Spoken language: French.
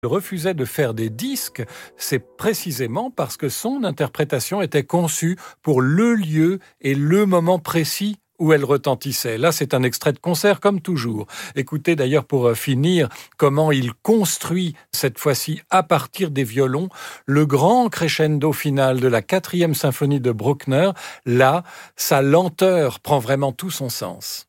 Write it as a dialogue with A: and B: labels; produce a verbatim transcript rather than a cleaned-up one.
A: refusait de faire des disques, c'est précisément parce que son interprétation était conçue pour le lieu et le moment précis où elle retentissait. Là, c'est un extrait de concert, comme toujours. Écoutez d'ailleurs, pour finir, comment il construit, cette fois-ci à partir des violons, le grand crescendo final de la quatrième symphonie de Bruckner. Là, sa lenteur prend vraiment tout son sens.